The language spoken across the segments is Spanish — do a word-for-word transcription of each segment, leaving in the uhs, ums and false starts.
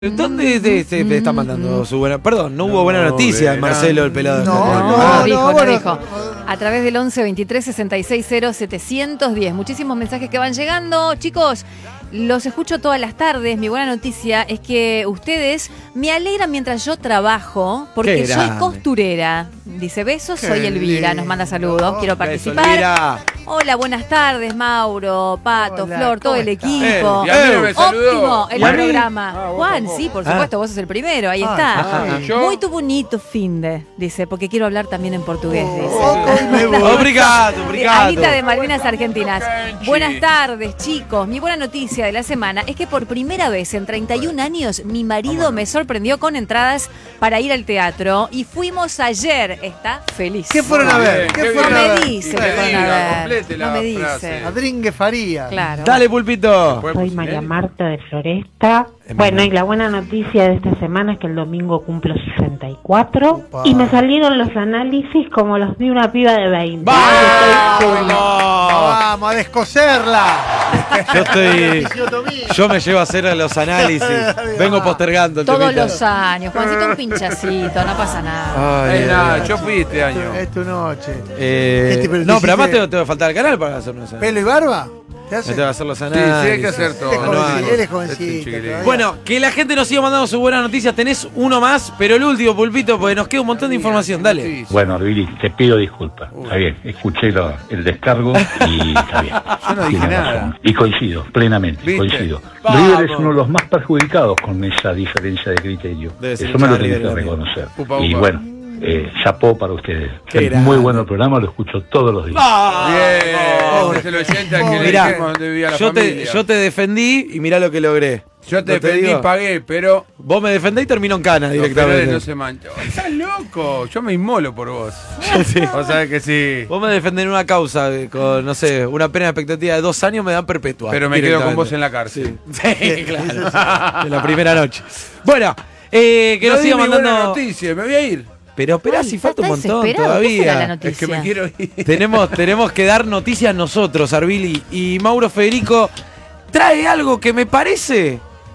¿Dónde se, se te está mandando su buena? Perdón, no, no hubo buena noticia, Marcelo, el pelado. No, no, no, ah, no, dijo, no, no bueno, dijo. A través del once veintitrés sesenta y seis cero setecientos diez. Muchísimos mensajes que van llegando. Chicos, los escucho todas las tardes. Mi buena noticia es que ustedes me alegran mientras yo trabajo porque soy costurera. Dice, besos, Qué soy Elvira. lindo. Nos manda saludos. Quiero Beso, participar. Elvira. Hola, buenas tardes, Mauro, Pato, Hola, Flor, todo ¿cómo el estás? equipo. Eh, y a mí no me saludó. Óptimo el ¿Y a mí? programa. Ah, vos Juan, tampoco. sí, por Ah. supuesto, vos sos el primero. Ahí Ah, está. ah, ¿y yo? Muy tu bonito finde, dice, porque quiero hablar también en portugués, dice. Oh, me voy. Obrigado, De obrigado. Anita de Malvinas Argentinas. Canchi. Buenas tardes, chicos. Mi buena noticia de la semana es que por primera vez en treinta y un años mi marido me sorprendió con entradas para ir al teatro y fuimos ayer. Está feliz. ¿Qué fueron a ver? Bien, ¿Qué qué No fueron a me ver? dice Que que me fueron a diga, ver. complete la No me dice. frase. Adringue Faría. Claro. Dale, Pulpito. Fue Soy posible. María Marta de Floresta. Es Bueno, verdad. y la buena noticia de esta semana es que el domingo cumplo sesenta y cuatro Opa. y me salieron los análisis como los de una piba de veinte. ¡Vamos! Vamos a descoserla. Yo estoy. Fisiotomía. Yo me llevo a hacer los análisis. Vengo postergando el Todos temita. los años. Juancito, un pinchacito, no pasa nada. Ay, Eh, ay, nada, ay. yo fui este año. Es tu noche. Eh, Este, pero no, te pero además hiciste- tengo, tengo que faltar al canal para hacer unos ¿Pelo y barba? ¿Te Me hace? tengo que hacer los Sí, análisis. sí, hay que hacer todo. Él es jovencito, Anuales. él es Este jovencito. chiquilín. todavía. Bueno, que la gente nos siga mandando sus buenas noticias. Tenés uno más, pero el último, Pulpito, porque nos queda un montón de información. Dale. Sí, sí. Bueno, Billy, te pido disculpas. Está bien, escuché lo- el descargo y está bien. Yo no dije Tienes nada. razón. Y coincido, plenamente, ¿Viste? coincido. Vamos. River es uno de los más perjudicados con esa diferencia de criterio. Debe ser Eso me lo Charlie tenés que River. reconocer. Upa, Y upa. bueno, eh, chapó para ustedes. Qué Es grande. muy bueno el programa, lo escucho todos los días. Bien, Vamos. es el oyente al que le Mirá, dijimos dónde vivía la yo te, familia. yo te defendí y mirá lo que logré. Yo te ¿No defendí, digo? pagué, pero Vos me defendés y termino en cana los directamente. penales no se manchó. Estás loco, yo me inmolo por vos. Sí. Vos sabés que sí. Vos me defendés en una causa eh, con, no sé, una pena de expectativa de dos años me dan perpetua. Pero me quedo con directamente. vos en la cárcel. Sí, claro. De la primera noche. Bueno, eh, que No nos di siga mi buena mandando. noticia, me voy a ir. Pero esperá, Ay, si está- falta un está montón desesperado. ¿Qué será la todavía. noticia? Es que me quiero ir. Tenemos, tenemos que dar noticias nosotros, Arbili. Y Mauro Federico trae algo que me parece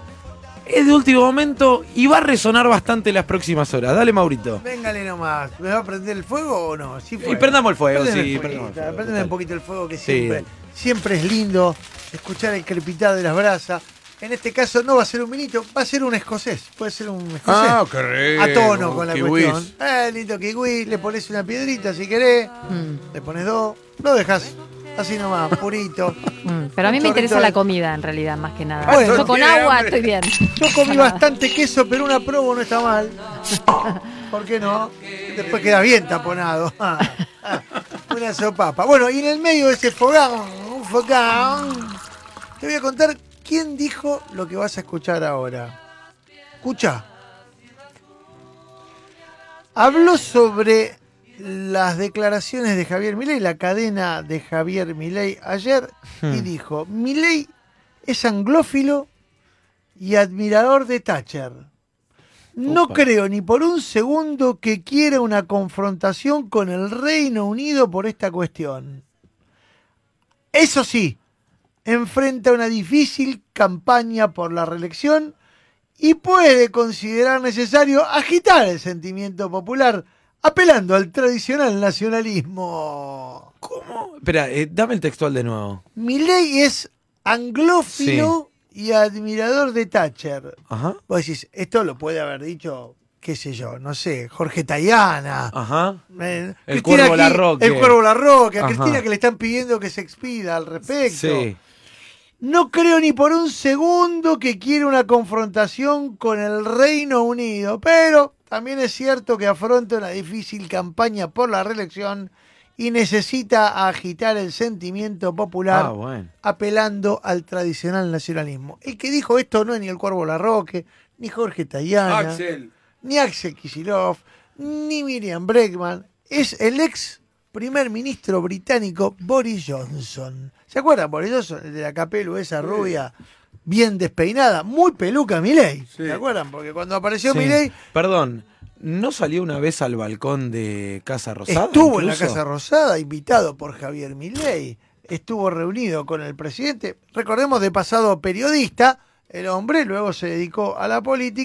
es de último momento y va a resonar bastante las próximas horas. Dale, Maurito. Véngale nomás. ¿Me va a prender el fuego o no? Sí, Y prendamos el fuego, Préndeme sí, el prendamos el fueguito, fuego, préndeme total. un poquito el fuego que Sí, siempre, dale. siempre es lindo escuchar el crepitar de las brasas. En este caso no va a ser un vinito, va a ser un escocés. Puede ser un escocés. Ah, qué rico. A tono con la Kiwis. cuestión. Eh, lindo kiwi, le pones una piedrita si querés, Mm, le pones dos, lo dejas así nomás, purito. mm. Pero a mí Un me interesa chorrito la de- comida, en realidad, más que nada. Bueno, Yo con tiene agua hambre. estoy bien. Yo comí bastante queso, pero una probo no está mal. ¿Por qué no? Después queda bien taponado. Una sopapa. Bueno, y en el medio de ese fogón, un fogón, te voy a contar quién dijo lo que vas a escuchar ahora. Escucha. Habló sobre las declaraciones de Javier Milei, la cadena de Javier Milei ayer, y dijo, Milei es anglófilo y admirador de Thatcher. No Opa. creo ni por un segundo que quiera una confrontación con el Reino Unido por esta cuestión. Eso sí, enfrenta una difícil campaña por la reelección y puede considerar necesario agitar el sentimiento popular, apelando al tradicional nacionalismo. ¿Cómo? Espera, eh, dame el textual de nuevo. Milei es anglófilo y admirador de Thatcher. Ajá. Vos decís, esto lo puede haber dicho, qué sé yo, no sé, Jorge Tayana. Ajá. eh, El Cristina Cuervo Ki- Larroque. El Cuervo Larroque, a Ajá. Cristina que le están pidiendo que se expida al respecto. Sí. No creo ni por un segundo que quiera una confrontación con el Reino Unido, pero también es cierto que afronta una difícil campaña por la reelección y necesita agitar el sentimiento popular Ah, bueno. apelando al tradicional nacionalismo. El que dijo esto no es ni el Cuervo Larroque, ni Jorge Tayana, Axel. ni Axel Kicillof, ni Miriam Bregman, es el ex primer ministro británico Boris Johnson. ¿Se acuerdan? Boris Johnson, el de la capelu esa rubia, bien despeinada, muy peluca Milei. Sí. ¿Se acuerdan? Porque cuando apareció Sí. Milei, Perdón, ¿no salió una vez al balcón de Casa Rosada? estuvo en la incluso? Casa Rosada, invitado por Javier Milei, estuvo reunido con el presidente, recordemos de pasado periodista, el hombre luego se dedicó a la política.